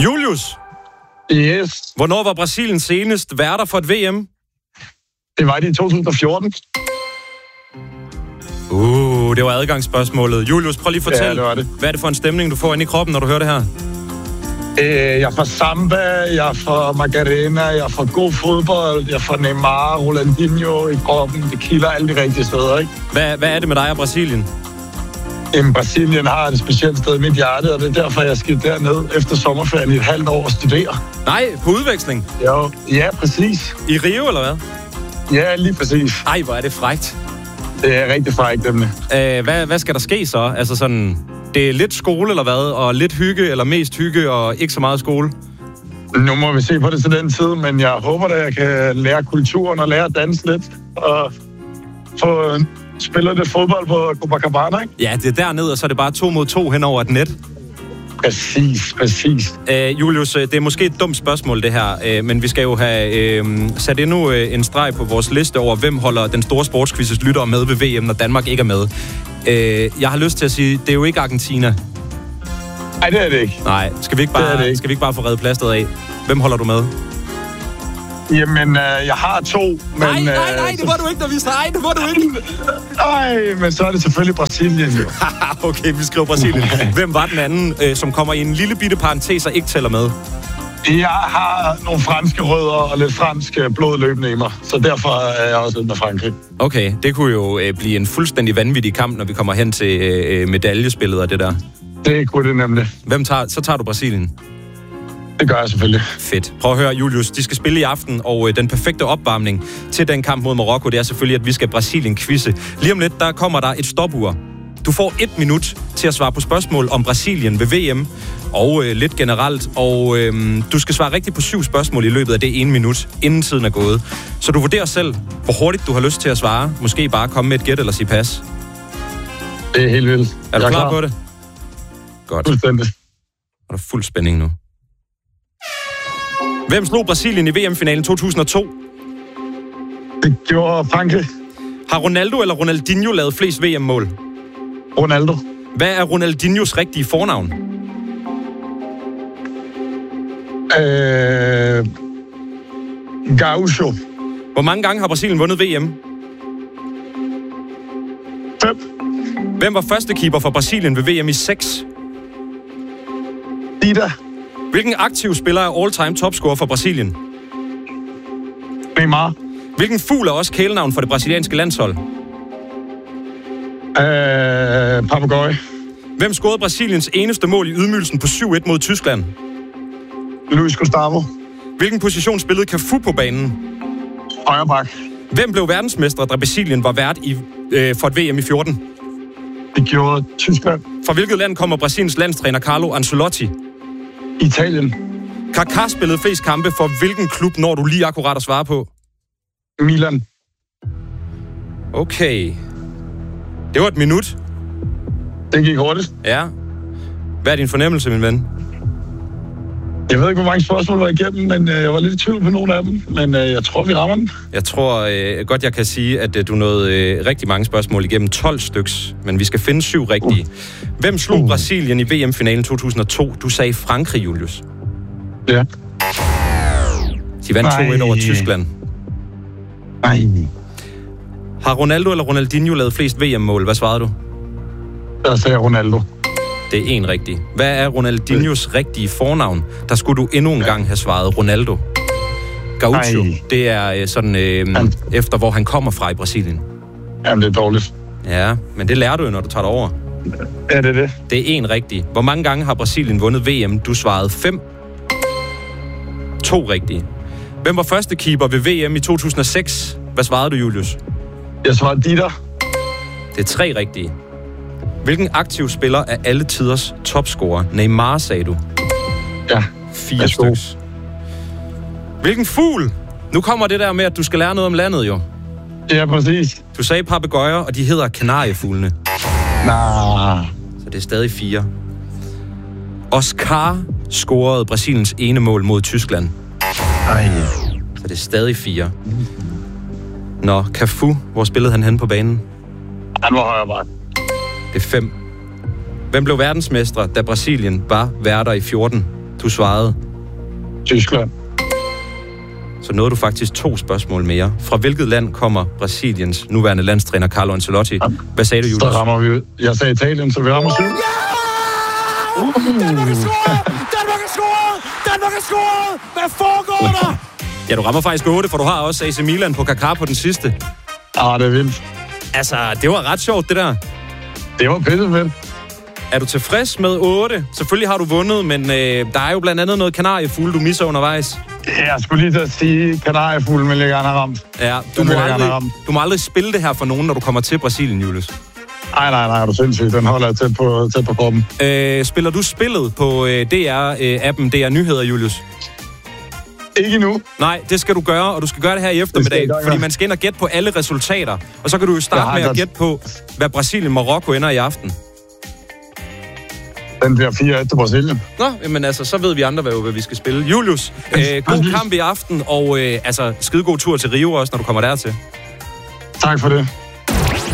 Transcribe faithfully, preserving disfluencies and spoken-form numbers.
Julius! Yes. Hvornår var Brasilien senest værter for et V M? Det var det i to tusind og fjorten. Uh, det var adgangsspørgsmålet. Julius, prøv lige at fortælle, ja, det var det. Hvad er det for en stemning, du får ind i kroppen, når du hører det her? Øh, jeg får samba, jeg får Macarena, jeg får god fodbold, jeg får Neymar, Ronaldinho i kroppen. Det kilder alle de rigtige steder, ikke? Hvad, hvad er det med dig og Brasilien? Jamen, Brasilien har et specielt sted i mit hjerte, og det er derfor, jeg skal derned efter sommerferien i et halvt år og studere. Nej, på udveksling? Jo, ja, præcis. I Rio, eller hvad? Ja, lige præcis. Ej, hvor er det frækt. Det er rigtig frækt, nemlig. Æh, hvad, hvad skal der ske så? Altså sådan, det er lidt skole, eller hvad? Og lidt hygge, eller mest hygge, og ikke så meget skole? Nu må vi se på det til den tid, men jeg håber, at jeg kan lære kulturen og lære at danse lidt, og få spillet lidt fodbold på Copacabana, ikke? Ja, det er dernede, og så er det bare to mod to hen over et net. Præcis, præcis. Æh, Julius, det er måske et dumt spørgsmål, det her, øh, men vi skal jo have øh, sat endnu øh, en streg på vores liste over, hvem holder den store sportsquizzes lyttere med ved V M, når Danmark ikke er med. Øh, jeg har lyst til at sige, det er jo ikke Argentina. Nej, det er det ikke. Nej, skal vi ikke bare, ikke. Skal vi ikke bare få reddet plasteret af? Hvem holder du med? Jamen, øh, jeg har to, men... Nej, nej, nej, det må du ikke, når vi streger, det må du ikke. Nej, men så er det selvfølgelig Brasilien, jo. Okay, vi skriver Brasilien. Hvem var den anden, øh, som kommer i en lille bitte parentes og ikke tæller med? Jeg har nogle franske rødder og lidt fransk blod løbende i mig, så derfor er jeg også med Frankrig. Okay, det kunne jo øh, blive en fuldstændig vanvittig kamp, når vi kommer hen til øh, medaljespillet og det der. Det kunne det nemlig. Hvem tager, så tager du Brasilien? Det gør jeg selvfølgelig. Fedt. Prøv at høre, Julius. De skal spille i aften, og øh, den perfekte opvarmning til den kamp mod Marokko, det er selvfølgelig, at vi skal Brasilien-quizze. Lige om lidt, der kommer der et stopur. Du får et minut til at svare på spørgsmål om Brasilien ved V M, og øh, lidt generelt. Og øh, du skal svare rigtigt på syv spørgsmål i løbet af det ene minut, inden tiden er gået. Så du vurderer selv, hvor hurtigt du har lyst til at svare. Måske bare komme med et gæt eller sige pas. Det er helt vildt. Er du jeg klar, klar på det? Godt. Fuldstændig. Er der fuld spænding nu? Hvem slog Brasilien i V M-finalen to tusind og to? Det gjorde Frankrig. Har Ronaldo eller Ronaldinho lavet flest V M-mål? Ronaldo. Hvad er Ronaldinhos rigtige fornavn? Øh... Gaucho. Hvor mange gange har Brasilien vundet V M? Fem. Hvem var første keeper for Brasilien ved V M i seks? Dida. Hvilken aktiv spiller er all-time topscorer for Brasilien? Neymar. Hvilken fugl er også kælenavn for det brasilianske landshold? Øh... Papagøje. Hvem scorede Brasiliens eneste mål i ydmygelsen på syv et mod Tyskland? Luis Gustavo. Hvilken position spillede Cafu på banen? Højrebak. Hvem blev verdensmestre, da Brasilien var vært i, øh, for et V M i fjorten? Det gjorde Tyskland. Fra hvilket land kommer Brasiliens landstræner Carlo Ancelotti? Italien. Kaká spillede flest kampe for hvilken klub, når du lige akkurat at svare på? Milan. Okay. Det var et minut. Det gik hurtigt. Ja. Hvad er din fornemmelse, min ven? Jeg ved ikke, hvor mange spørgsmål var igennem, men øh, jeg var lidt i tvivl på nogle af dem. Men øh, jeg tror, vi rammer den. Jeg tror øh, godt, jeg kan sige, at øh, du nåede øh, rigtig mange spørgsmål igennem tolv styks. Men vi skal finde syv rigtige. Uh. Hvem slog uh. Brasilien i V M-finalen to tusind og to? Du sagde Frankrig, Julius. Ja. De vandt to et over Tyskland. Nej. Har Ronaldo eller Ronaldinho lavet flest V M-mål? Hvad svarede du? Jeg sagde Ronaldo. Det er en rigtig. Hvad er Ronaldinhos ja. rigtige fornavn? Der skulle du endnu en ja. gang have svaret Ronaldo. Gaucho, Ej. det er sådan øh, efter, hvor han kommer fra i Brasilien. Jamen, det er dårligt. Ja, men det lærer du jo, når du tager det over. Ja, det er det. Det er en rigtig. Hvor mange gange har Brasilien vundet V M? Du svarede fem. To rigtige. Hvem var første keeper ved V M i to tusind og seks? Hvad svarede du, Julius? Jeg svarede Dida. Det er tre rigtige. Hvilken aktiv spiller er alle tiders topscorer? Neymar, sagde du. Ja. Fire styks. Hvilken fugl? Nu kommer det der med, at du skal lære noget om landet, jo. Ja, præcis. Du sagde papegøjer, og de hedder kanariefuglene. Nah. Så det er stadig fire. Oscar scorede Brasiliens ene mål mod Tyskland. Ej. Så det er stadig fire. Nå, Cafu, hvor spillede han hen på banen? Han var højrebak. Det er fem. Hvem blev verdensmestre, da Brasilien var værter i fjorten? Du svarede... Tyskland. Så nåede du faktisk to spørgsmål mere. Fra hvilket land kommer Brasiliens nuværende landstræner Carlo Ancelotti? Hvad sagde du, Julius? Så rammer vi... Jeg sagde Italien, så vi rammer syv. Ja! Uh! Danmark er scoret! Danmark er scoret! Danmark er scoret! Hvad foregår der? Ja, du rammer faktisk otte, for du har også A C Milan på Kaká på den sidste. Ah, det er vildt. Altså, det var ret sjovt, det der. Det var pissefedt. Er du tilfreds med otte? Selvfølgelig har du vundet, men øh, der er jo blandt andet noget kanariefugle, du misser undervejs. Jeg skulle lige til at sige, kanariefuglen vil jeg gerne have ramt. Ja, du må, aldrig, du må aldrig spille det her for nogen, når du kommer til Brasilien, Julius. Nej, nej, nej, er du sindssygt. Den holder jeg tæt på, tæt på kroppen. Øh, spiller du spillet på øh, D R-appen D R Nyheder, Julius? Ikke endnu. Nej, det skal du gøre, og du skal gøre det her i eftermiddag, gøre, ja. Fordi man skal ind og gætte på alle resultater. Og så kan du jo starte med at godt... gætte på, hvad Brasilien-Marokko ender i aften. Den bliver fire et til Brasilien. Nå, men altså, så ved vi andre, hvad, hvad vi skal spille. Julius, øh, god kamp i aften, og øh, altså, skide god tur til Rio også, når du kommer dertil. Tak for det.